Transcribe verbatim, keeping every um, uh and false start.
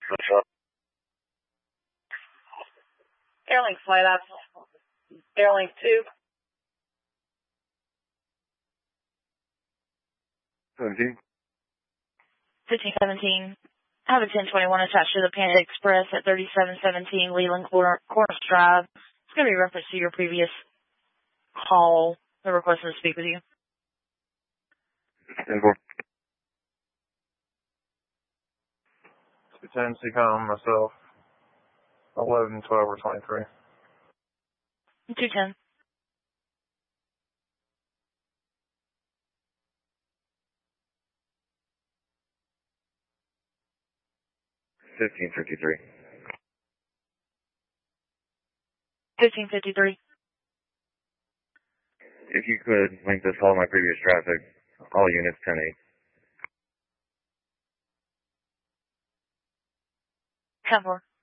What's up? Airlink flight up. Airlink two. seventeen. fifteen seventeen. I have a ten twenty-one attached to the Panda Express at thirty-seven seventeen Leland Corner, Corners Drive. It's going to be reference to your previous call. They're requesting to speak with you. ten four. two ten, C-Com, myself. eleven, twelve, or twenty-three. two ten. fifteen fifty-three. fifteen fifty-three. If you could link this call to my previous traffic, all units ten eight. ten four.